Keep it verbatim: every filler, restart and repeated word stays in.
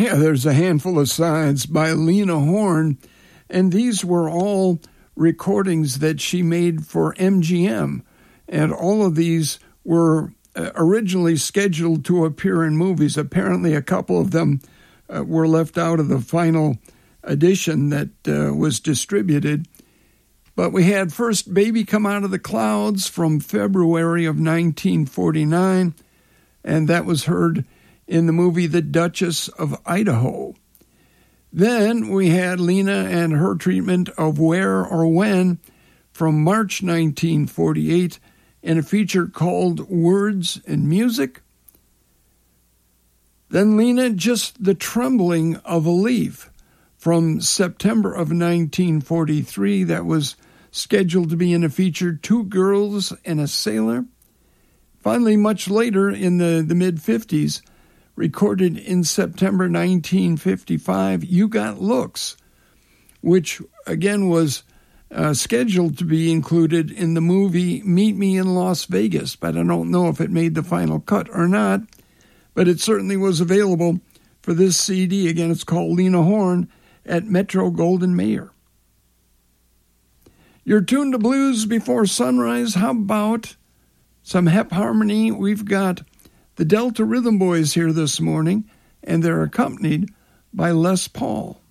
Yeah, there's a handful of sides by Lena Horne, and these were all recordings that she made for M G M, and all of these were originally scheduled to appear in movies. Apparently, a couple of them uh, were left out of the final edition that uh, was distributed. But we had first Baby Come Out of the Clouds from February of nineteen forty-nine, and that was heard in the movie The Duchess of Idaho. Then we had Lena and her treatment of Where or When from March nineteen forty-eight in a feature called Words and Music. Then Lena, Just the Trembling of a Leaf from September of nineteen forty-three. That was scheduled to be in a feature Two Girls and a Sailor. Finally, much later in the, the mid-fifties, recorded in September nineteen fifty-five, You Got Looks, which again was uh, scheduled to be included in the movie Meet Me in Las Vegas, but I don't know if it made the final cut or not, but it certainly was available for this C D. Again, it's called Lena Horne at Metro-Goldwyn-Mayer. You're tuned to Blues Before Sunrise. How about some Hep Harmony? We've got the Delta Rhythm Boys here this morning, and they're accompanied by Les Paul.